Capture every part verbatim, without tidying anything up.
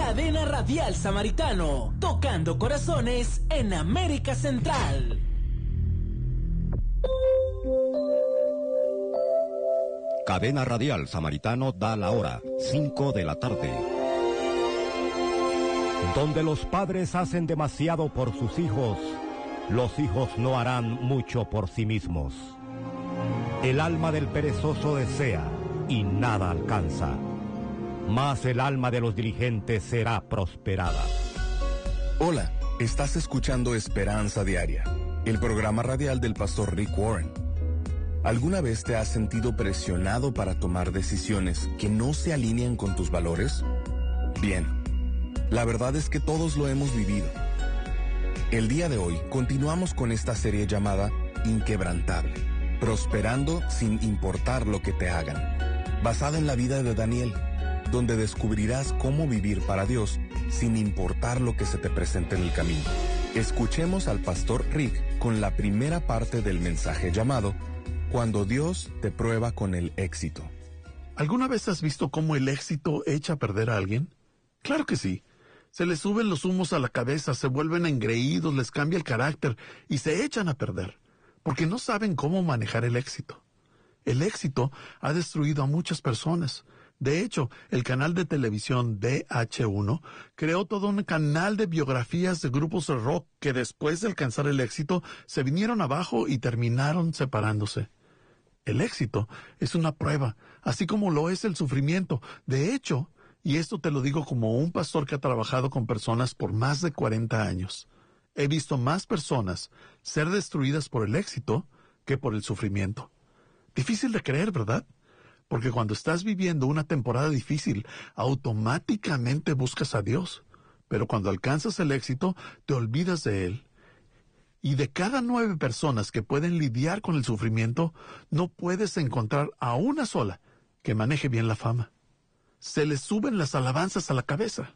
Cadena Radial Samaritano, tocando corazones en América Central. Cadena Radial Samaritano da la hora, cinco de la tarde. Donde los padres hacen demasiado por sus hijos, los hijos no harán mucho por sí mismos. El alma del perezoso desea y nada alcanza, mas el alma de los diligentes será prosperada. Hola, estás escuchando Esperanza Diaria, el programa radial del pastor Rick Warren. ¿Alguna vez te has sentido presionado para tomar decisiones que no se alinean con tus valores? Bien, la verdad es que todos lo hemos vivido. El día de hoy continuamos con esta serie llamada Inquebrantable, prosperando sin importar lo que te hagan, basada en la vida de Daniel, donde descubrirás cómo vivir para Dios sin importar lo que se te presente en el camino. Escuchemos al pastor Rick con la primera parte del mensaje llamado Cuando Dios te prueba con el éxito. ¿Alguna vez has visto cómo el éxito echa a perder a alguien? Claro que sí. Se les suben los humos a la cabeza, se vuelven engreídos, les cambia el carácter y se echan a perder, porque no saben cómo manejar el éxito. El éxito ha destruido a muchas personas. De hecho, el canal de televisión D H uno creó todo un canal de biografías de grupos de rock que después de alcanzar el éxito se vinieron abajo y terminaron separándose. El éxito es una prueba, así como lo es el sufrimiento. De hecho, y esto te lo digo como un pastor que ha trabajado con personas por más de cuarenta años, he visto más personas ser destruidas por el éxito que por el sufrimiento. Difícil de creer, ¿verdad? Porque cuando estás viviendo una temporada difícil, automáticamente buscas a Dios. Pero cuando alcanzas el éxito, te olvidas de Él. Y de cada nueve personas que pueden lidiar con el sufrimiento, no puedes encontrar a una sola que maneje bien la fama. Se les suben las alabanzas a la cabeza.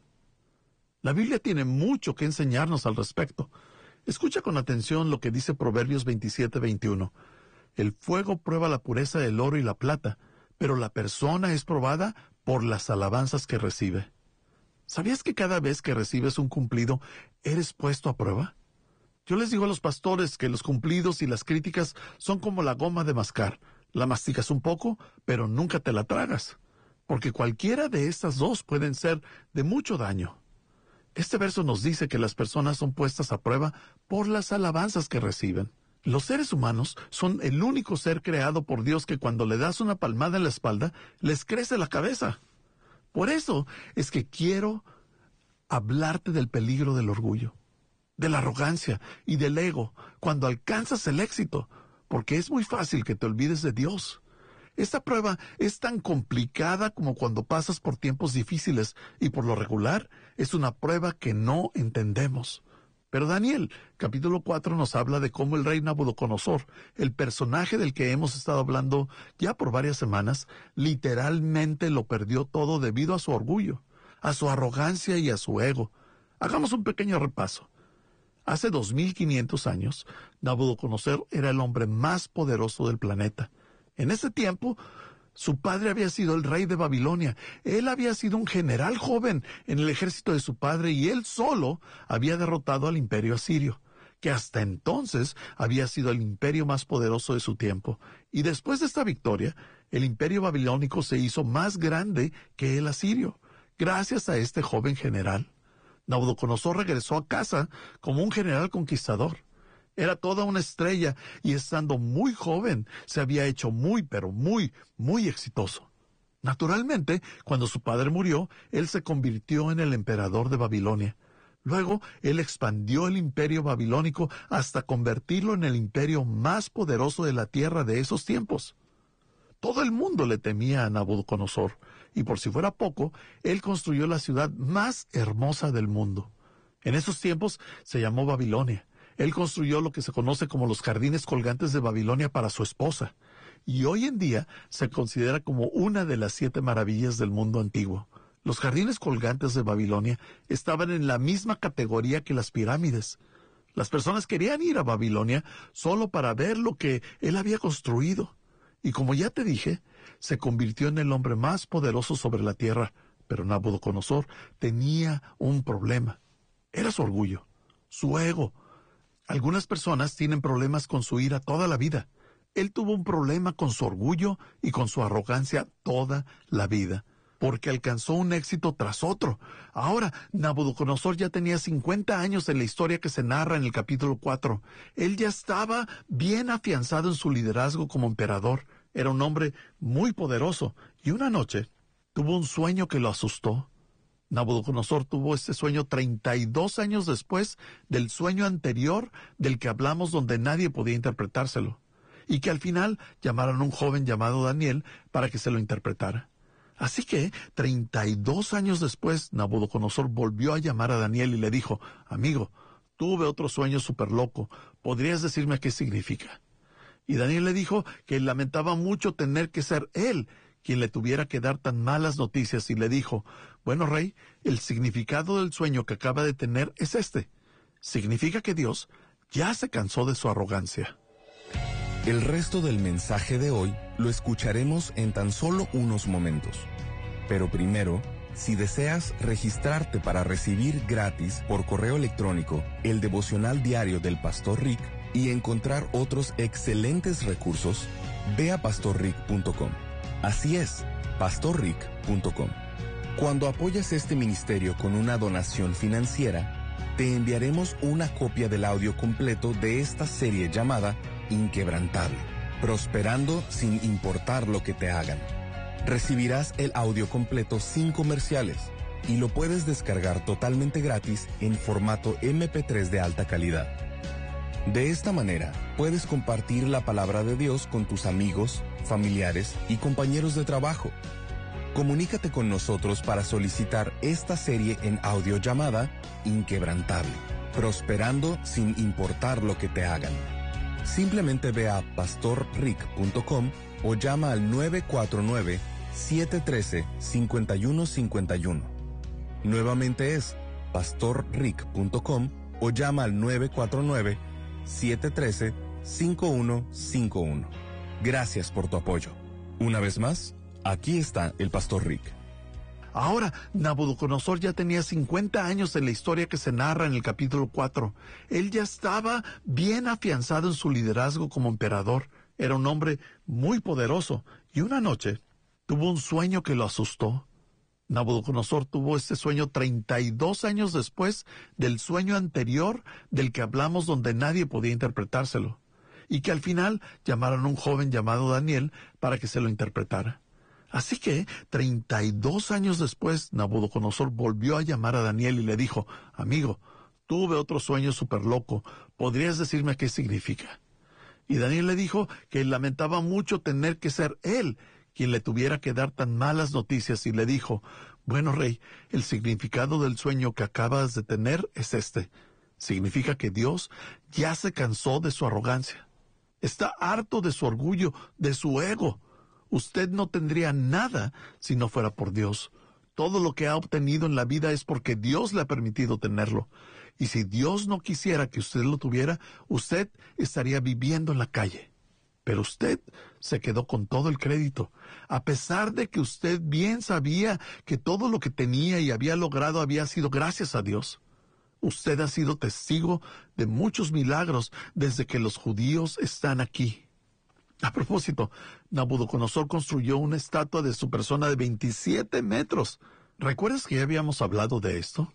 La Biblia tiene mucho que enseñarnos al respecto. Escucha con atención lo que dice Proverbios veintisiete veintiuno. El fuego prueba la pureza del oro y la plata, pero la persona es probada por las alabanzas que recibe. ¿Sabías que cada vez que recibes un cumplido, eres puesto a prueba? Yo les digo a los pastores que los cumplidos y las críticas son como la goma de mascar. La masticas un poco, pero nunca te la tragas, porque cualquiera de estas dos pueden ser de mucho daño. Este verso nos dice que las personas son puestas a prueba por las alabanzas que reciben. Los seres humanos son el único ser creado por Dios que cuando le das una palmada en la espalda, les crece la cabeza. Por eso es que quiero hablarte del peligro del orgullo, de la arrogancia y del ego cuando alcanzas el éxito, porque es muy fácil que te olvides de Dios. Esta prueba es tan complicada como cuando pasas por tiempos difíciles y por lo regular es una prueba que no entendemos. Pero Daniel, capítulo cuatro, nos habla de cómo el rey Nabucodonosor, el personaje del que hemos estado hablando ya por varias semanas, literalmente lo perdió todo debido a su orgullo, a su arrogancia y a su ego. Hagamos un pequeño repaso. Hace dos mil quinientos años, Nabucodonosor era el hombre más poderoso del planeta. En ese tiempo, su padre había sido el rey de Babilonia. Él había sido un general joven en el ejército de su padre y él solo había derrotado al imperio asirio, que hasta entonces había sido el imperio más poderoso de su tiempo. Y después de esta victoria, el imperio babilónico se hizo más grande que el asirio, gracias a este joven general. Nabucodonosor regresó a casa como un general conquistador. Era toda una estrella y estando muy joven se había hecho muy, pero muy, muy exitoso. Naturalmente, cuando su padre murió, él se convirtió en el emperador de Babilonia. Luego, él expandió el imperio babilónico hasta convertirlo en el imperio más poderoso de la tierra de esos tiempos. Todo el mundo le temía a Nabucodonosor, y por si fuera poco, él construyó la ciudad más hermosa del mundo. En esos tiempos se llamó Babilonia. Él construyó lo que se conoce como los jardines colgantes de Babilonia para su esposa, y hoy en día se considera como una de las siete maravillas del mundo antiguo. Los jardines colgantes de Babilonia estaban en la misma categoría que las pirámides. Las personas querían ir a Babilonia solo para ver lo que él había construido. Y como ya te dije, se convirtió en el hombre más poderoso sobre la tierra Pero Nabucodonosor tenía un problema. Era su orgullo, su ego. Algunas personas tienen problemas con su ira toda la vida. Él tuvo un problema con su orgullo y con su arrogancia toda la vida, porque alcanzó un éxito tras otro. Ahora, Nabucodonosor ya tenía cincuenta años en la historia que se narra en el capítulo cuatro. Él ya estaba bien afianzado en su liderazgo como emperador. Era un hombre muy poderoso. Y una noche tuvo un sueño que lo asustó. Nabucodonosor tuvo este sueño treinta y dos años después del sueño anterior del que hablamos, donde nadie podía interpretárselo, y que al final llamaron a un joven llamado Daniel para que se lo interpretara. Así que, treinta y dos años después, Nabucodonosor volvió a llamar a Daniel y le dijo: amigo, tuve otro sueño súper loco, ¿podrías decirme qué significa? Y Daniel le dijo que lamentaba mucho tener que ser él quien le tuviera que dar tan malas noticias, y le dijo: bueno, rey, el significado del sueño que acaba de tener es este. Significa que Dios ya se cansó de su arrogancia. El resto del mensaje de hoy lo escucharemos en tan solo unos momentos. Pero primero, si deseas registrarte para recibir gratis por correo electrónico el devocional diario del Pastor Rick y encontrar otros excelentes recursos, ve a pastor rick punto com. Así es, pastor rick punto com. Cuando apoyas este ministerio con una donación financiera, te enviaremos una copia del audio completo de esta serie llamada Inquebrantable, prosperando sin importar lo que te hagan. Recibirás el audio completo sin comerciales y lo puedes descargar totalmente gratis en formato eme pe tres de alta calidad. De esta manera, puedes compartir la palabra de Dios con tus amigos, familiares y compañeros de trabajo. Comunícate con nosotros para solicitar esta serie en audio llamada Inquebrantable, prosperando sin importar lo que te hagan. Simplemente ve a pastor rick punto com o llama al nueve cuatro nueve, siete uno tres, cinco uno cinco uno. Nuevamente es pastor rick punto com o llama al nueve cuatro nueve, siete uno tres, cinco uno cinco uno. Gracias por tu apoyo. Una vez más, aquí está el Pastor Rick. Ahora, Nabucodonosor ya tenía cincuenta años en la historia que se narra en el capítulo cuatro. Él ya estaba bien afianzado en su liderazgo como emperador. Era un hombre muy poderoso. Y una noche tuvo un sueño que lo asustó. Nabucodonosor tuvo este sueño treinta y dos años después del sueño anterior del que hablamos, donde nadie podía interpretárselo, y que al final llamaron a un joven llamado Daniel para que se lo interpretara. Así que, treinta y dos años después, Nabucodonosor volvió a llamar a Daniel y le dijo: amigo, tuve otro sueño súper loco, ¿podrías decirme qué significa? Y Daniel le dijo que lamentaba mucho tener que ser él quien le tuviera que dar tan malas noticias, y le dijo: bueno, rey, el significado del sueño que acabas de tener es este. Significa que Dios ya se cansó de su arrogancia. Está harto de su orgullo, de su ego. Usted no tendría nada si no fuera por Dios. Todo lo que ha obtenido en la vida es porque Dios le ha permitido tenerlo. Y si Dios no quisiera que usted lo tuviera, usted estaría viviendo en la calle. Pero usted se quedó con todo el crédito, a pesar de que usted bien sabía que todo lo que tenía y había logrado había sido gracias a Dios. Usted ha sido testigo de muchos milagros desde que los judíos están aquí. A propósito, Nabucodonosor construyó una estatua de su persona de veintisiete metros. ¿Recuerdas que ya habíamos hablado de esto?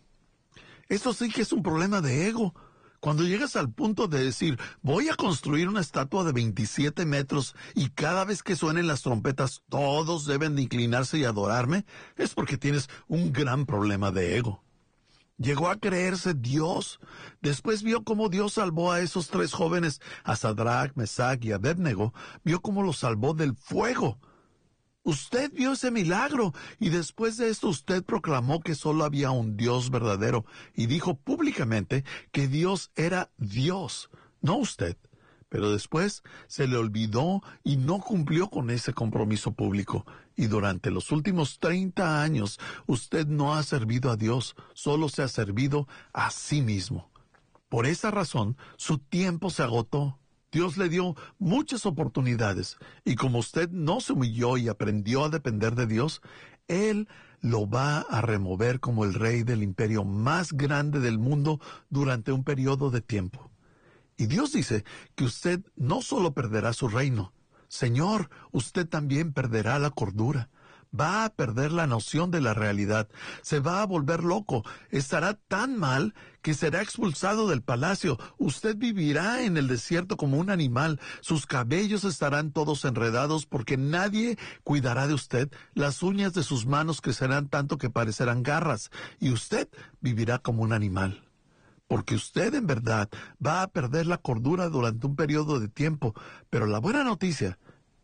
Esto sí que es un problema de ego. Cuando llegas al punto de decir: voy a construir una estatua de veintisiete metros y cada vez que suenen las trompetas todos deben de inclinarse y adorarme, es porque tienes un gran problema de ego. Llegó a creerse Dios. Después vio cómo Dios salvó a esos tres jóvenes, a Sadrach, Mesach y Abednego. Vio cómo los salvó del fuego. Usted vio ese milagro, y después de esto usted proclamó que solo había un Dios verdadero y dijo públicamente que Dios era Dios, no usted. Pero después se le olvidó y no cumplió con ese compromiso público. Y durante los últimos treinta años usted no ha servido a Dios, solo se ha servido a sí mismo. Por esa razón, su tiempo se agotó. Dios le dio muchas oportunidades, y como usted no se humilló y aprendió a depender de Dios, Él lo va a remover como el rey del imperio más grande del mundo durante un periodo de tiempo. Y Dios dice que usted no solo perderá su reino, Señor, usted también perderá la cordura. Va a perder la noción de la realidad, se va a volver loco, estará tan mal que será expulsado del palacio. Usted vivirá en el desierto como un animal, sus cabellos estarán todos enredados porque nadie cuidará de usted, las uñas de sus manos crecerán tanto que parecerán garras, y usted vivirá como un animal. Porque usted en verdad va a perder la cordura durante un periodo de tiempo, pero la buena noticia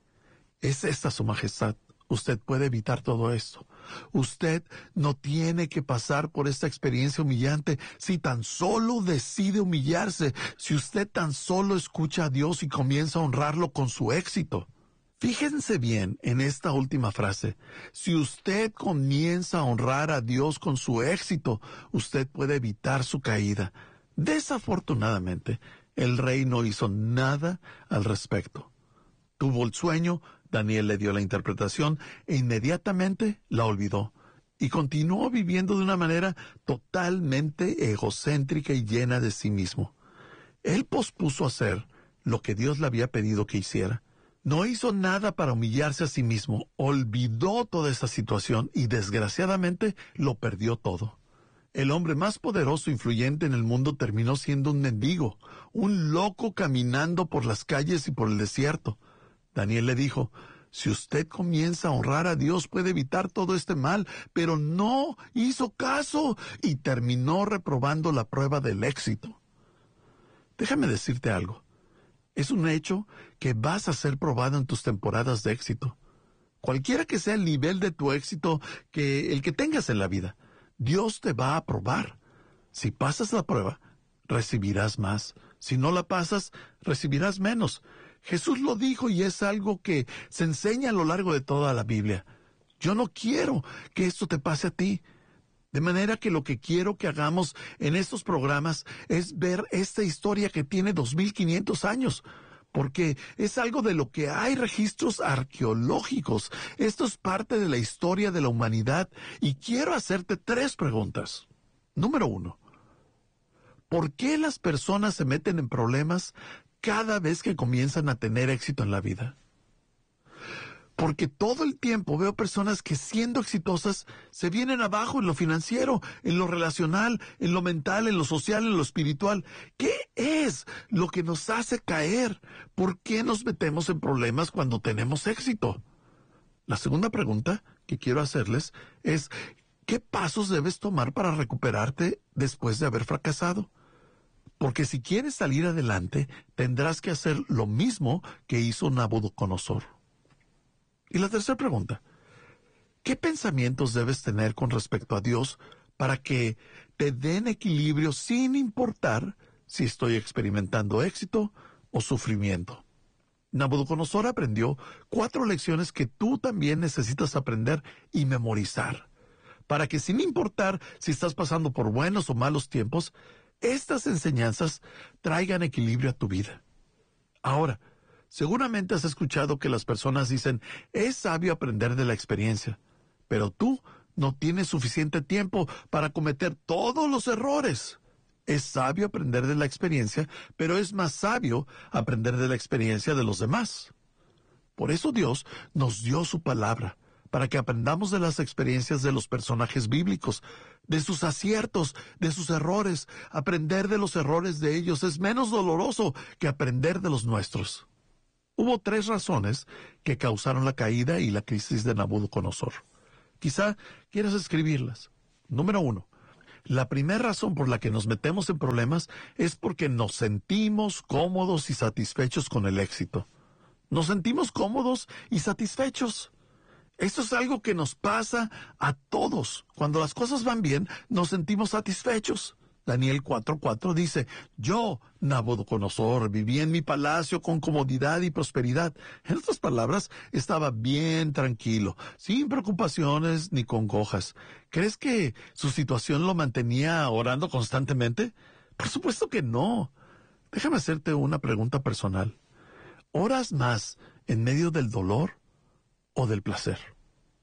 es esta, Su Majestad. Usted puede evitar todo esto. Usted no tiene que pasar por esta experiencia humillante si tan solo decide humillarse, si usted tan solo escucha a Dios y comienza a honrarlo con su éxito. Fíjense bien en esta última frase. Si usted comienza a honrar a Dios con su éxito, usted puede evitar su caída. Desafortunadamente, el rey no hizo nada al respecto. Tuvo el sueño, Daniel le dio la interpretación e inmediatamente la olvidó y continuó viviendo de una manera totalmente egocéntrica y llena de sí mismo. Él pospuso hacer lo que Dios le había pedido que hiciera. No hizo nada para humillarse a sí mismo, olvidó toda esta situación y desgraciadamente lo perdió todo. El hombre más poderoso e influyente en el mundo terminó siendo un mendigo, un loco caminando por las calles y por el desierto. Daniel le dijo, si usted comienza a honrar a Dios puede evitar todo este mal, pero no hizo caso y terminó reprobando la prueba del éxito. Déjame decirte algo. Es un hecho que vas a ser probado en tus temporadas de éxito. Cualquiera que sea el nivel de tu éxito que el que tengas en la vida, Dios te va a probar. Si pasas la prueba, recibirás más. Si no la pasas, recibirás menos. Jesús lo dijo y es algo que se enseña a lo largo de toda la Biblia. Yo no quiero que esto te pase a ti. De manera que lo que quiero que hagamos en estos programas es ver esta historia que tiene dos mil quinientos años, porque es algo de lo que hay registros arqueológicos. Esto es parte de la historia de la humanidad y quiero hacerte tres preguntas. Número uno, ¿por qué las personas se meten en problemas cada vez que comienzan a tener éxito en la vida? Porque todo el tiempo veo personas que siendo exitosas se vienen abajo en lo financiero, en lo relacional, en lo mental, en lo social, en lo espiritual. ¿Qué es lo que nos hace caer? ¿Por qué nos metemos en problemas cuando tenemos éxito? La segunda pregunta que quiero hacerles es, ¿qué pasos debes tomar para recuperarte después de haber fracasado? Porque si quieres salir adelante, tendrás que hacer lo mismo que hizo Nabucodonosor. Y la tercera pregunta, ¿qué pensamientos debes tener con respecto a Dios para que te den equilibrio sin importar si estoy experimentando éxito o sufrimiento? Nabucodonosor aprendió cuatro lecciones que tú también necesitas aprender y memorizar, para que sin importar si estás pasando por buenos o malos tiempos, estas enseñanzas traigan equilibrio a tu vida. Ahora, seguramente has escuchado que las personas dicen, es sabio aprender de la experiencia, pero tú no tienes suficiente tiempo para cometer todos los errores. Es sabio aprender de la experiencia, pero es más sabio aprender de la experiencia de los demás. Por eso Dios nos dio su palabra, para que aprendamos de las experiencias de los personajes bíblicos, de sus aciertos, de sus errores. Aprender de los errores de ellos es menos doloroso que aprender de los nuestros. Hubo tres razones que causaron la caída y la crisis de Nabucodonosor. Quizá quieras escribirlas. Número uno, la primera razón por la que nos metemos en problemas es porque nos sentimos cómodos y satisfechos con el éxito. Nos sentimos cómodos y satisfechos. Esto es algo que nos pasa a todos. Cuando las cosas van bien, nos sentimos satisfechos. Daniel cuatro cuatro dice, yo, Nabucodonosor, viví en mi palacio con comodidad y prosperidad. En otras palabras, estaba bien tranquilo, sin preocupaciones ni congojas. ¿Crees que su situación lo mantenía orando constantemente? Por supuesto que no. Déjame hacerte una pregunta personal. ¿Oras más en medio del dolor o del placer?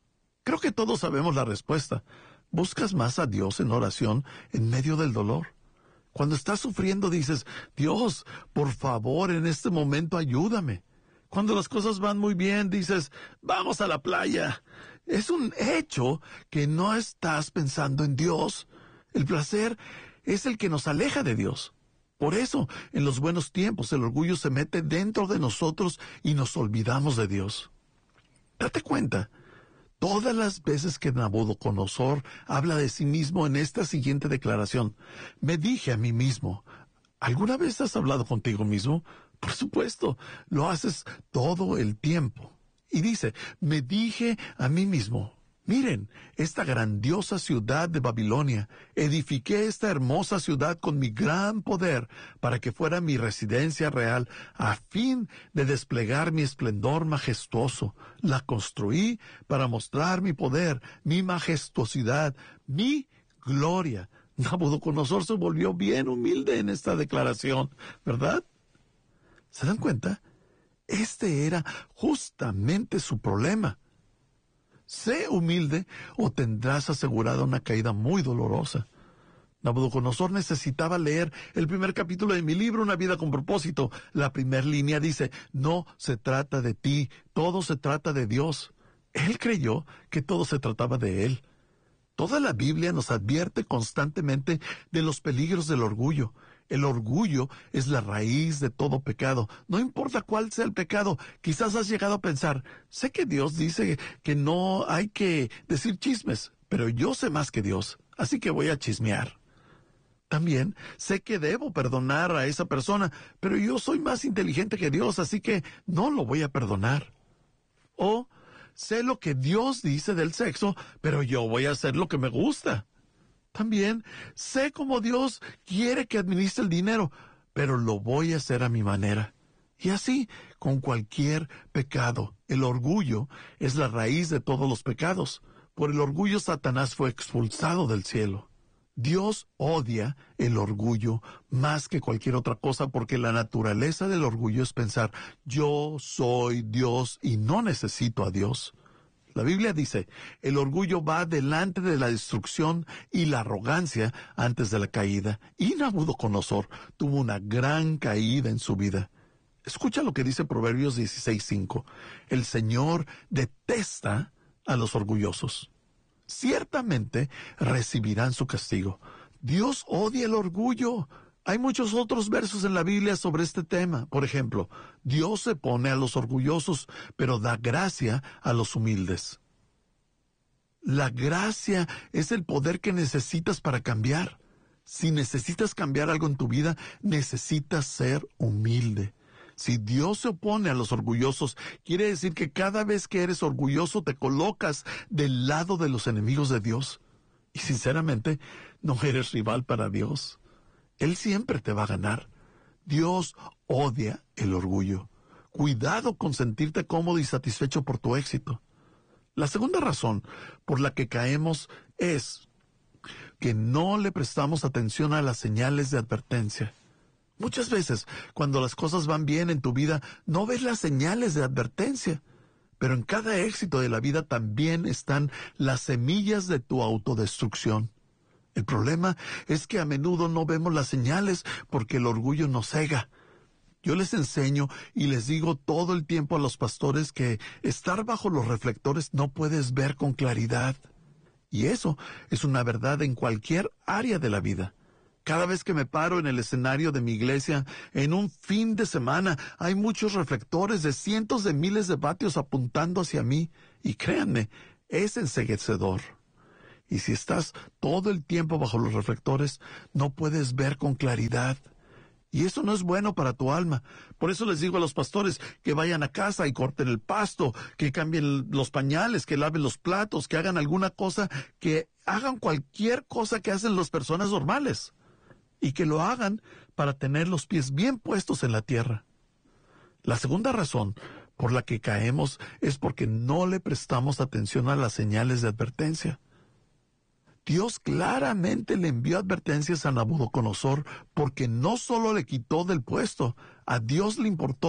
Creo que todos sabemos la respuesta. Buscas más a Dios en oración en medio del dolor. Cuando estás sufriendo dices, Dios, por favor, en este momento ayúdame. Cuando las cosas van muy bien dices, vamos a la playa. Es un hecho que no estás pensando en Dios. El placer es el que nos aleja de Dios. Por eso, en los buenos tiempos, el orgullo se mete dentro de nosotros y nos olvidamos de Dios. Date cuenta. Todas las veces que Nabucodonosor habla de sí mismo en esta siguiente declaración, me dije a mí mismo, ¿alguna vez has hablado contigo mismo? Por supuesto, lo haces todo el tiempo. Y dice, me dije a mí mismo, miren, esta grandiosa ciudad de Babilonia, edifiqué esta hermosa ciudad con mi gran poder para que fuera mi residencia real, a fin de desplegar mi esplendor majestuoso. La construí para mostrar mi poder, mi majestuosidad, mi gloria. Nabucodonosor se volvió bien humilde en esta declaración, ¿verdad? ¿Se dan cuenta? Este era justamente su problema. Sé humilde o tendrás asegurada una caída muy dolorosa. Nabucodonosor necesitaba leer el primer capítulo de mi libro, Una vida con propósito. La primera línea dice, no se trata de ti, todo se trata de Dios. Él creyó que todo se trataba de él. Toda la Biblia nos advierte constantemente de los peligros del orgullo. El orgullo es la raíz de todo pecado. No importa cuál sea el pecado, quizás has llegado a pensar, sé que Dios dice que no hay que decir chismes, pero yo sé más que Dios, así que voy a chismear. También sé que debo perdonar a esa persona, pero yo soy más inteligente que Dios, así que no lo voy a perdonar. O sé lo que Dios dice del sexo, pero yo voy a hacer lo que me gusta. También sé cómo Dios quiere que administre el dinero, pero lo voy a hacer a mi manera. Y así, con cualquier pecado, el orgullo es la raíz de todos los pecados. Por el orgullo Satanás fue expulsado del cielo. Dios odia el orgullo más que cualquier otra cosa porque la naturaleza del orgullo es pensar, yo soy Dios y no necesito a Dios. La Biblia dice, el orgullo va delante de la destrucción y la arrogancia antes de la caída. Y Nabucodonosor tuvo una gran caída en su vida. Escucha lo que dice Proverbios dieciséis cinco. El Señor detesta a los orgullosos. Ciertamente recibirán su castigo. Dios odia el orgullo. Hay muchos otros versos en la Biblia sobre este tema. Por ejemplo, Dios se opone a los orgullosos, pero da gracia a los humildes. La gracia es el poder que necesitas para cambiar. Si necesitas cambiar algo en tu vida, necesitas ser humilde. Si Dios se opone a los orgullosos, quiere decir que cada vez que eres orgulloso te colocas del lado de los enemigos de Dios. Y sinceramente, no eres rival para Dios. Él siempre te va a ganar. Dios odia el orgullo. Cuidado con sentirte cómodo y satisfecho por tu éxito. La segunda razón por la que caemos es que no le prestamos atención a las señales de advertencia. Muchas veces, cuando las cosas van bien en tu vida, no ves las señales de advertencia. Pero en cada éxito de la vida también están las semillas de tu autodestrucción. El problema es que a menudo no vemos las señales porque el orgullo nos cega. Yo les enseño y les digo todo el tiempo a los pastores que estar bajo los reflectores no puedes ver con claridad. Y eso es una verdad en cualquier área de la vida. Cada vez que me paro en el escenario de mi iglesia, en un fin de semana, hay muchos reflectores de cientos de miles de vatios apuntando hacia mí. Y créanme, es enceguecedor. Y si estás todo el tiempo bajo los reflectores, no puedes ver con claridad. Y eso no es bueno para tu alma. Por eso les digo a los pastores que vayan a casa y corten el pasto, que cambien los pañales, que laven los platos, que hagan alguna cosa, que hagan cualquier cosa que hacen las personas normales. Y que lo hagan para tener los pies bien puestos en la tierra. La segunda razón por la que caemos es porque no le prestamos atención a las señales de advertencia. Dios claramente le envió advertencias a Nabucodonosor porque no solo le quitó del puesto, a Dios le importó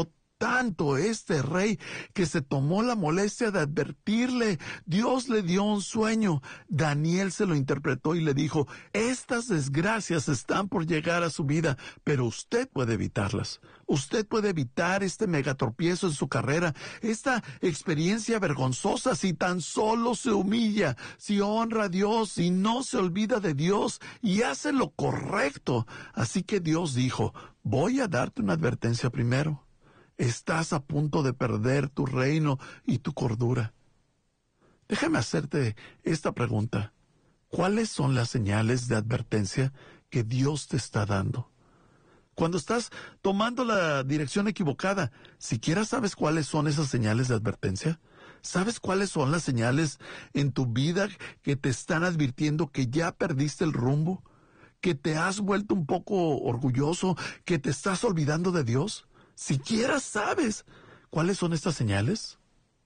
tanto este rey que se tomó la molestia de advertirle. Dios le dio un sueño. Daniel se lo interpretó y le dijo, estas desgracias están por llegar a su vida, pero usted puede evitarlas. Usted puede evitar este megatropiezo en su carrera, esta experiencia vergonzosa si tan solo se humilla, si honra a Dios y no se olvida de Dios y hace lo correcto. Así que Dios dijo, voy a darte una advertencia primero. Estás a punto de perder tu reino y tu cordura. Déjame hacerte esta pregunta. ¿Cuáles son las señales de advertencia que Dios te está dando? Cuando estás tomando la dirección equivocada, ¿siquiera sabes cuáles son esas señales de advertencia? ¿Sabes cuáles son las señales en tu vida que te están advirtiendo que ya perdiste el rumbo? ¿Que te has vuelto un poco orgulloso? ¿Que te estás olvidando de Dios? ¿Siquiera sabes cuáles son estas señales?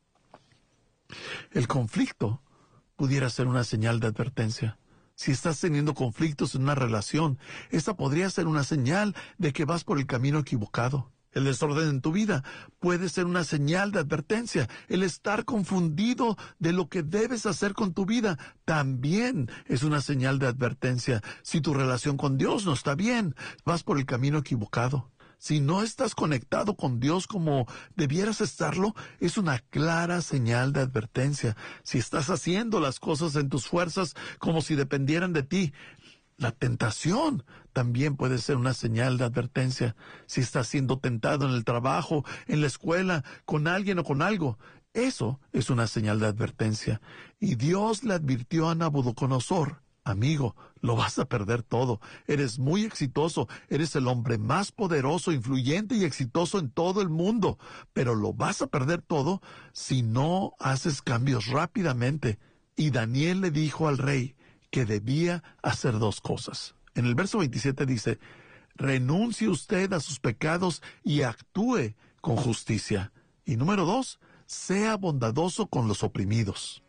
El conflicto pudiera ser una señal de advertencia. Si estás teniendo conflictos en una relación, esta podría ser una señal de que vas por el camino equivocado. El desorden en tu vida puede ser una señal de advertencia. El estar confundido de lo que debes hacer con tu vida también es una señal de advertencia. Si tu relación con Dios no está bien, vas por el camino equivocado. Si no estás conectado con Dios como debieras estarlo, es una clara señal de advertencia. Si estás haciendo las cosas en tus fuerzas como si dependieran de ti, la tentación también puede ser una señal de advertencia. Si estás siendo tentado en el trabajo, en la escuela, con alguien o con algo, eso es una señal de advertencia. Y Dios le advirtió a Nabucodonosor, amigo, lo vas a perder todo. Eres muy exitoso, eres el hombre más poderoso, influyente y exitoso en todo el mundo, pero lo vas a perder todo si no haces cambios rápidamente. Y Daniel le dijo al rey que debía hacer dos cosas. En el verso veintisiete dice, renuncie usted a sus pecados y actúe con justicia. Y número dos, sea bondadoso con los oprimidos.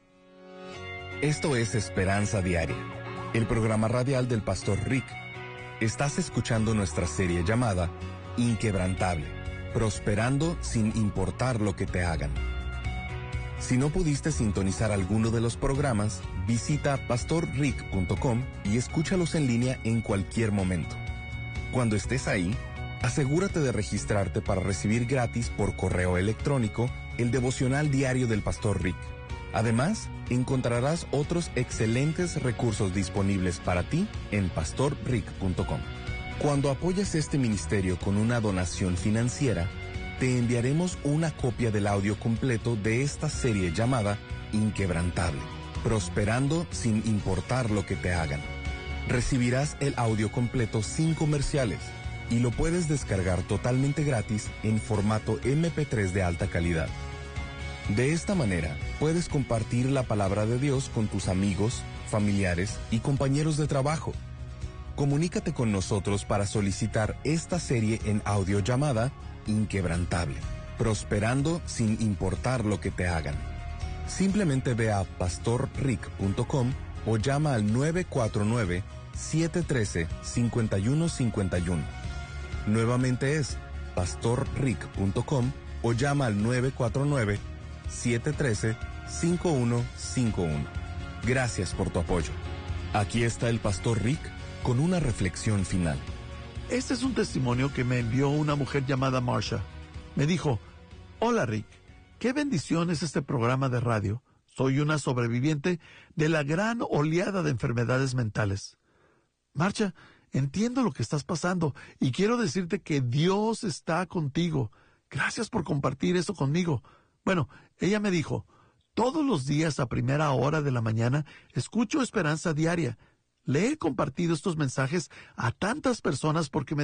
Esto es Esperanza Diaria, el programa radial del pastor Rick. Estás escuchando nuestra serie llamada Inquebrantable, prosperando sin importar lo que te hagan. Si no pudiste sintonizar alguno de los programas, visita pastor rick punto com y escúchalos en línea en cualquier momento. Cuando estés ahí, asegúrate de registrarte para recibir gratis por correo electrónico el devocional diario del pastor Rick. Además, encontrarás otros excelentes recursos disponibles para ti en pastor rick punto com. Cuando apoyes este ministerio con una donación financiera, te enviaremos una copia del audio completo de esta serie llamada Inquebrantable, prosperando sin importar lo que te hagan. Recibirás el audio completo sin comerciales y lo puedes descargar totalmente gratis en formato eme pe tres de alta calidad. De esta manera, puedes compartir la palabra de Dios con tus amigos, familiares y compañeros de trabajo. Comunícate con nosotros para solicitar esta serie en audio llamada Inquebrantable, prosperando sin importar lo que te hagan. Simplemente ve a pastor rick punto com o llama al nueve cuatro nueve, siete uno tres, cinco uno cinco uno. Nuevamente es pastor rick punto com o llama al nueve cuatro nueve, siete uno tres, cinco uno cinco uno. Gracias por tu apoyo. Aquí está el pastor Rick con una reflexión final. Este es un testimonio que me envió una mujer llamada Marsha. Me dijo, hola Rick, qué bendición es este programa de radio. Soy una sobreviviente de la gran oleada de enfermedades mentales. Marsha, entiendo lo que estás pasando y quiero decirte que Dios está contigo. Gracias por compartir eso conmigo. Bueno, ella me dijo, todos los días a primera hora de la mañana escucho Esperanza Diaria. Le he compartido estos mensajes a tantas personas porque me